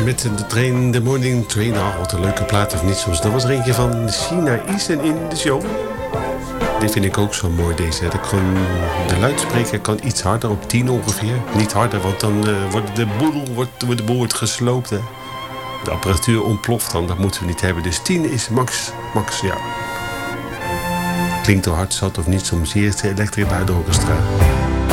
met de train, de morning train. Nou, wat een leuke plaat of niet soms. Dat was er eentje van China Eastern in de show. Die vind ik ook zo mooi, deze. De luidspreker kan iets harder, op 10 ongeveer. Niet harder, want dan wordt de boel gesloopt. Hè. De apparatuur ontploft dan, dat moeten we niet hebben. Dus 10 is max, ja. Klinkt door hard zat of niet, soms hier is de Electric Buiten Orchestra.